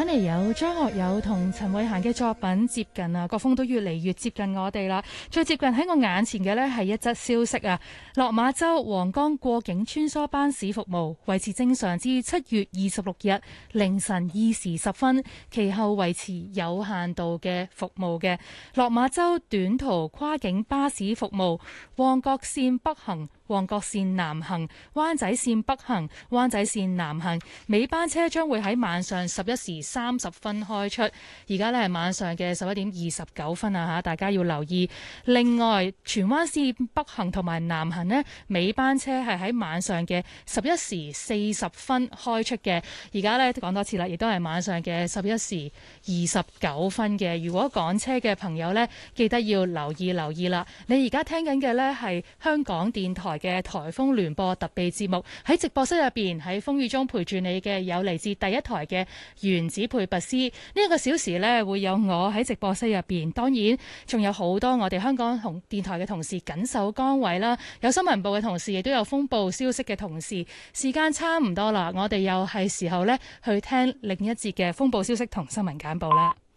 嚟有張學友同陳慧嫻嘅作品接近啊，個風都越嚟越接近我哋啦。最接近喺我眼前嘅呢係一則消息啊，落馬洲皇崗過境穿梭巴士服務維持正常至7月26日凌晨2時10分，其後維持有限度嘅服務嘅落馬洲短途跨境巴士服務，旺角線北行、旺角線南行、灣仔線北行、灣仔線南行，尾班車將會喺晚上11時30分開出。而家呢係晚上嘅11點29分啊嚇，大家要留意。另外，荃灣線北行同埋南行呢，尾班車係喺晚上嘅11時40分開出嘅。而家呢講多次啦，亦都係晚上嘅11時29分嘅。如果趕車嘅朋友呢，記得要留意啦。你而家聽緊嘅呢係香港電台嘅颱風聯播特備節目，喺直播室入邊喺風雨中陪住你嘅有嚟自第一台嘅原子配拔斯。呢一個小時呢，會有我喺直播室入邊，當然仲有好多我哋香港電台嘅同事緊守崗位啦，有新聞部嘅同事，亦都有風暴消息嘅同事。時間差唔多啦，我哋又係時候呢去聽另一節嘅風暴消息同新聞簡報啦。